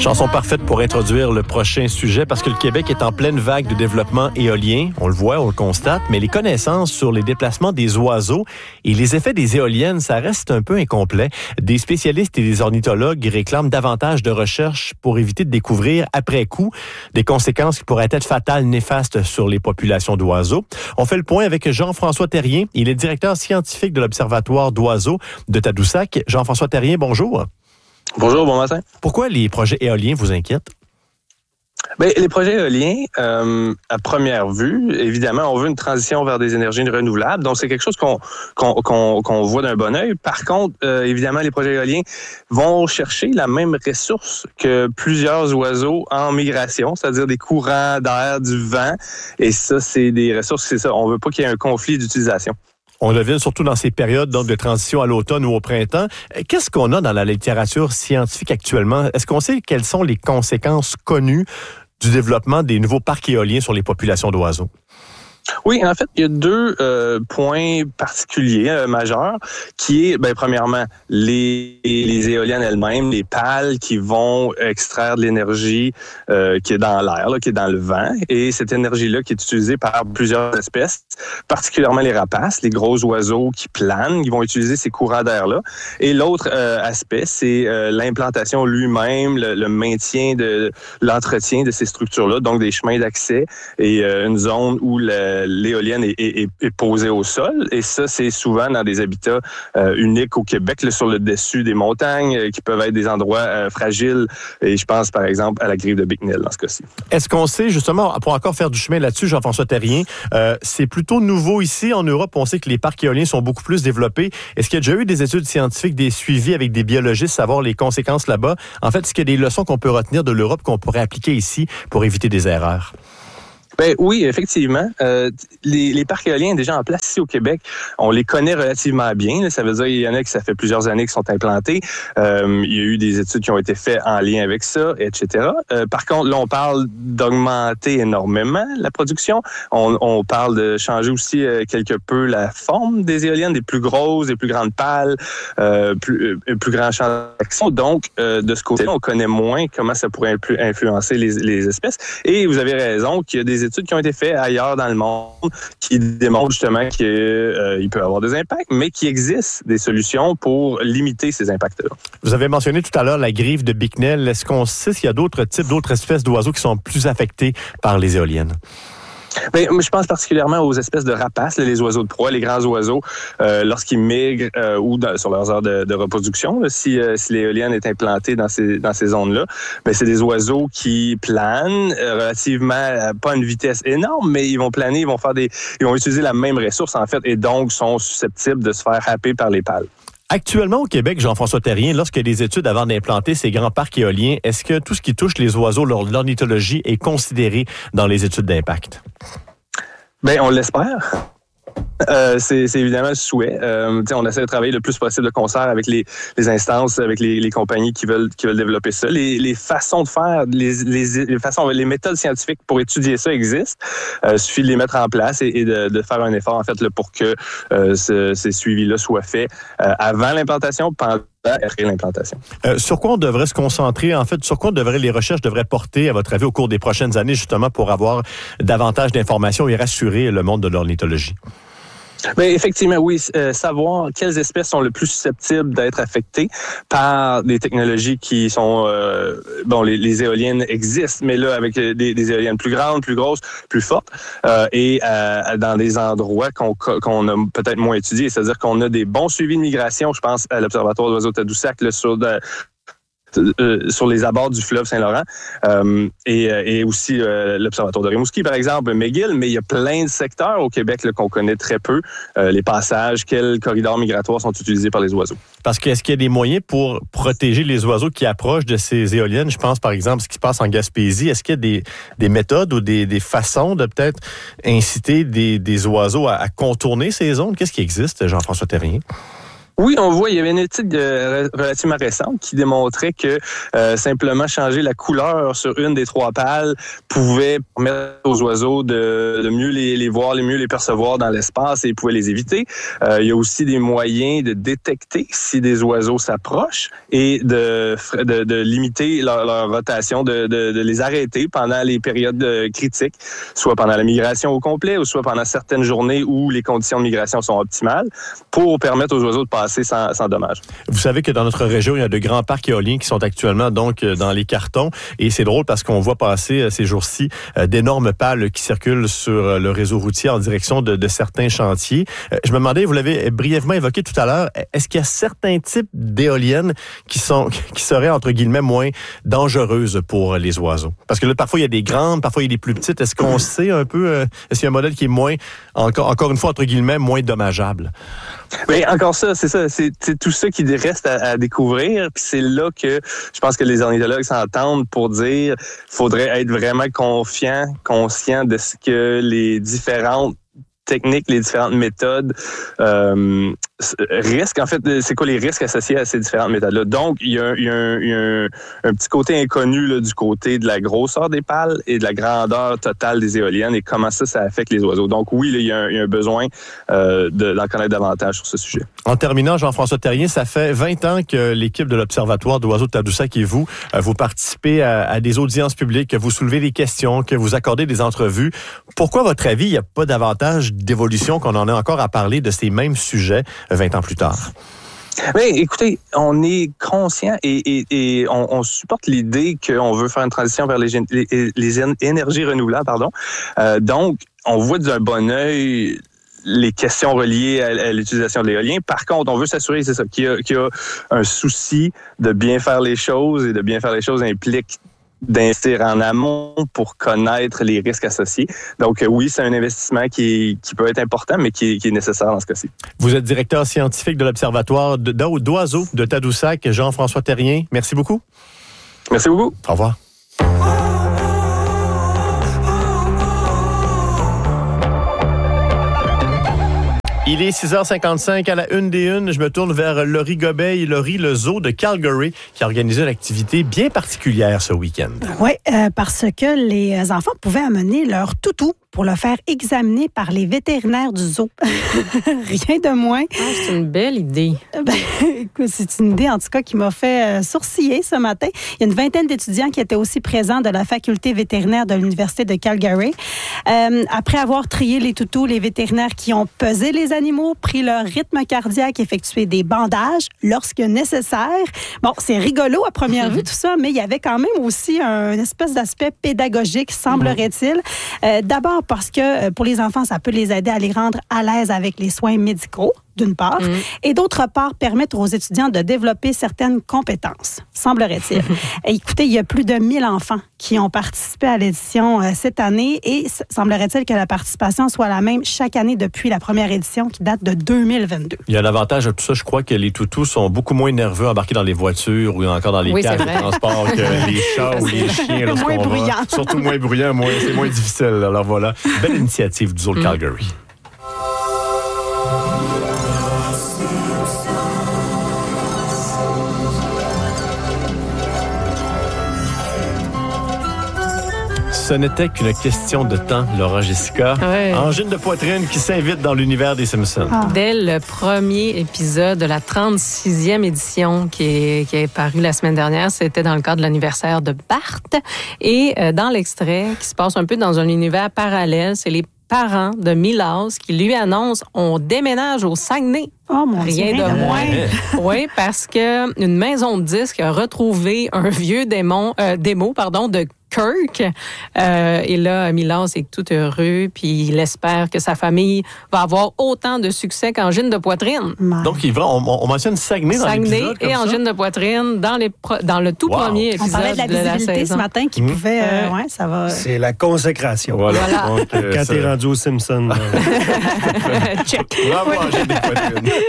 Chanson parfaite pour introduire le prochain sujet parce que le Québec est en pleine vague de développement éolien. On le voit, on le constate, mais les connaissances sur les déplacements des oiseaux et les effets des éoliennes, ça reste un peu incomplet. Des spécialistes et des ornithologues réclament davantage de recherches pour éviter de découvrir après coup des conséquences qui pourraient être fatales, néfastes sur les populations d'oiseaux. On fait le point avec Jean-François Terrien. Il est directeur scientifique de l'Observatoire d'oiseaux de Tadoussac. Jean-François Terrien, bonjour. Bonjour, bon matin. Pourquoi les projets éoliens vous inquiètent? Bien, les projets éoliens, à première vue, évidemment, on veut une transition vers des énergies renouvelables. Donc, c'est quelque chose qu'on voit d'un bon œil. Par contre, évidemment, les projets éoliens vont chercher la même ressource que plusieurs oiseaux en migration, c'est-à-dire des courants d'air, du vent. Et ça, c'est des ressources, c'est ça. On veut pas qu'il y ait un conflit d'utilisation. On le devine surtout dans ces périodes donc, de transition à l'automne ou au printemps. Qu'est-ce qu'on a dans la littérature scientifique actuellement? Est-ce qu'on sait quelles sont les conséquences connues du développement des nouveaux parcs éoliens sur les populations d'oiseaux? Oui, en fait, il y a deux points particuliers majeurs, qui est, premièrement, les éoliennes elles-mêmes, les pales qui vont extraire de l'énergie qui est dans l'air, qui est dans le vent, et cette énergie-là qui est utilisée par plusieurs espèces, particulièrement les rapaces, les gros oiseaux qui planent, qui vont utiliser ces courants d'air-là. Et l'autre aspect, c'est l'implantation lui-même, le maintien de l'entretien de ces structures-là, donc des chemins d'accès et une zone où l'éolienne est posée au sol. Et ça, c'est souvent dans des habitats uniques au Québec, là, sur le dessus des montagnes, qui peuvent être des endroits fragiles. Et je pense, par exemple, à la Grive de Bicknell, dans ce cas-ci. Est-ce qu'on sait, justement, pour encore faire du chemin là-dessus, Jean-François Terrien, c'est plutôt nouveau ici, en Europe, on sait que les parcs éoliens sont beaucoup plus développés. Est-ce qu'il y a déjà eu des études scientifiques, des suivis avec des biologistes, savoir les conséquences là-bas? En fait, est-ce qu'il y a des leçons qu'on peut retenir de l'Europe qu'on pourrait appliquer ici pour éviter des erreurs? Ben oui, effectivement. Les parcs éoliens déjà en place ici au Québec, on les connaît relativement bien. Ça veut dire qu'il y en a qui ça fait plusieurs années qui sont implantés. Il y a eu des études qui ont été faites en lien avec ça, etc. Par contre, là, on parle d'augmenter énormément la production. On parle de changer aussi quelque peu la forme des éoliennes, des plus grosses, des plus grandes pales, plus grand champ d'action. Donc, de ce côté-là, on connaît moins comment ça pourrait influencer les espèces. Et vous avez raison qu'il y a des études qui ont été faites ailleurs dans le monde qui démontrent justement qu'il peut y avoir des impacts, mais qu'il existe des solutions pour limiter ces impacts-là. Vous avez mentionné tout à l'heure la grive de Bicknell. Est-ce qu'on sait s'il y a d'autres espèces d'oiseaux qui sont plus affectés par les éoliennes? Bien, je pense particulièrement aux espèces de rapaces, les oiseaux de proie, les grands oiseaux, lorsqu'ils migrent ou sur leurs heures de reproduction. Là, si l'éolienne est implantée dans ces zones-là, bien, c'est des oiseaux qui planent relativement, pas à une vitesse énorme, mais ils vont planer, ils vont utiliser la même ressource en fait, et donc sont susceptibles de se faire happer par les pales. Actuellement, au Québec, Jean-François Terrien, lorsqu'il y a des études avant d'implanter ces grands parcs éoliens, est-ce que tout ce qui touche les oiseaux, l'ornithologie, est considéré dans les études d'impact? Bien, on l'espère. C'est évidemment le souhait. On essaie de travailler le plus possible de concert avec les instances, avec les compagnies qui veulent développer ça. Les façons de faire, les méthodes scientifiques pour étudier ça existent. Suffit de les mettre en place et de faire un effort en fait là, pour que ces suivis-là soient faits avant l'implantation, pendant et après l'implantation. Sur quoi on devrait se concentrer, en fait, sur quoi les recherches devraient porter, à votre avis, au cours des prochaines années, justement, pour avoir davantage d'informations et rassurer le monde de l'ornithologie? Bien, effectivement, oui. Savoir quelles espèces sont le plus susceptibles d'être affectées par des technologies qui sont... les éoliennes existent, mais là, avec des éoliennes plus grandes, plus grosses, plus fortes, et dans des endroits qu'on a peut-être moins étudiés. C'est-à-dire qu'on a des bons suivis de migration. Je pense à l'Observatoire d'oiseaux Tadoussac, là, sur les abords du fleuve Saint-Laurent et aussi l'Observatoire de Rimouski, par exemple, McGill, mais il y a plein de secteurs au Québec là, qu'on connaît très peu. Les passages, quels corridors migratoires sont utilisés par les oiseaux. Parce que est-ce qu'il y a des moyens pour protéger les oiseaux qui approchent de ces éoliennes? Je pense, par exemple, ce qui se passe en Gaspésie. Est-ce qu'il y a des méthodes ou des façons de peut-être inciter des oiseaux à contourner ces zones? Qu'est-ce qui existe, Jean-François Terrien? Oui, on voit, il y avait une étude relativement récente qui démontrait que simplement changer la couleur sur une des 3 pales pouvait permettre aux oiseaux de mieux les voir, mieux les percevoir dans l'espace et pouvait les éviter. Il y a aussi des moyens de détecter si des oiseaux s'approchent et de limiter leur rotation, de les arrêter pendant les périodes critiques, soit pendant la migration au complet ou soit pendant certaines journées où les conditions de migration sont optimales pour permettre aux oiseaux de passer sans dommage. Vous savez que dans notre région, il y a de grands parcs éoliens qui sont actuellement donc dans les cartons. Et c'est drôle parce qu'on voit passer ces jours-ci d'énormes pales qui circulent sur le réseau routier en direction de certains chantiers. Je me demandais, vous l'avez brièvement évoqué tout à l'heure, est-ce qu'il y a certains types d'éoliennes qui seraient, entre guillemets, moins dangereuses pour les oiseaux? Parce que là, parfois, il y a des grandes, parfois, il y a des plus petites. Est-ce qu'on sait un peu, est-ce qu'il y a un modèle qui est moins, encore une fois, entre guillemets, moins dommageable? Mais encore ça, c'est ça. C'est tout ça qui reste à découvrir. Puis c'est là que je pense que les ornithologues s'entendent pour dire qu'il faudrait être vraiment conscient de ce que les différentes techniques, les différentes méthodes risques. En fait, c'est quoi les risques associés à ces différentes méthodes-là? Donc, il y a un petit côté inconnu là, du côté de la grosseur des pales et de la grandeur totale des éoliennes et comment ça affecte les oiseaux. Donc oui, là, il y a un besoin d'en connaître davantage sur ce sujet. En terminant, Jean-François Terrien, ça fait 20 ans que l'équipe de l'Observatoire d'oiseaux de Tadoussac et vous participez à des audiences publiques, que vous soulevez des questions, que vous accordez des entrevues. Pourquoi, à votre avis, il n'y a pas davantage d'évolution qu'on en a encore à parler de ces mêmes sujets 20 ans plus tard? Mais écoutez, on est conscient et on supporte l'idée qu'on veut faire une transition vers les énergies renouvelables. Donc, on voit d'un bon œil les questions reliées à l'utilisation de l'éolien. Par contre, on veut s'assurer, c'est ça, qu'il y a un souci de bien faire les choses et de bien faire les choses implique d'investir en amont pour connaître les risques associés. Donc oui, c'est un investissement qui peut être important, mais qui est nécessaire dans ce cas-ci. Vous êtes directeur scientifique de l'Observatoire d'oiseaux de Tadoussac, Jean-François Terrien. Merci beaucoup. Merci beaucoup. Au revoir. Il est 6h55 à la une des unes. Je me tourne vers Laurie Gobeil. Laurie, le zoo de Calgary, qui a organisé une activité bien particulière ce week-end. Oui, parce que les enfants pouvaient amener leur toutou pour le faire examiner par les vétérinaires du zoo. Rien de moins. Ah, c'est une belle idée. Écoute, c'est une idée, en tout cas, qui m'a fait sourciller ce matin. Il y a une vingtaine d'étudiants qui étaient aussi présents de la faculté vétérinaire de l'Université de Calgary. Après avoir trié les toutous, les vétérinaires qui ont pesé les animaux, pris leur rythme cardiaque, effectué des bandages lorsque nécessaire. Bon, c'est rigolo à première vue, tout ça, mais il y avait quand même aussi un espèce d'aspect pédagogique, semblerait-il. D'abord, parce que pour les enfants, ça peut les aider à les rendre à l'aise avec les soins médicaux, d'une part, et d'autre part, permettre aux étudiants de développer certaines compétences, semblerait-il. Écoutez, il y a plus de 1000 enfants qui ont participé à l'édition cette année et semblerait-il que la participation soit la même chaque année depuis la première édition qui date de 2022. Il y a un avantage à tout ça, je crois que les toutous sont beaucoup moins nerveux embarqués dans les voitures ou encore dans les cages de transport que les chats ou les chiens lorsqu'on va. Surtout moins bruyant, c'est moins difficile. Alors voilà, belle initiative du zoo de Calgary. Ce n'était qu'une question de temps, Laura Jessica. Ouais. Angine de poitrine qui s'invite dans l'univers des Simpsons. Dès le premier épisode de la 36e édition qui est paru la semaine dernière, c'était dans le cadre de l'anniversaire de Bart. Et dans l'extrait, qui se passe un peu dans un univers parallèle, c'est les parents de Milas qui lui annoncent « On déménage au Saguenay ». Oh mon Rien Dieu, de moins. Oui, parce que une maison de disques a retrouvé un vieux démo de Kirk. Et là, Milas est tout heureux, puis il espère que sa famille va avoir autant de succès qu'Angine de poitrine. Donc, on mentionne Saguenay dans l'épisode et Angine de poitrine dans le tout premier épisode on parlait de la visibilité ce matin qui pouvait... ça va... C'est la consécration. Voilà. Donc, quand t'es rendu aux Simpsons. Check. Bravo, Angine de poitrine.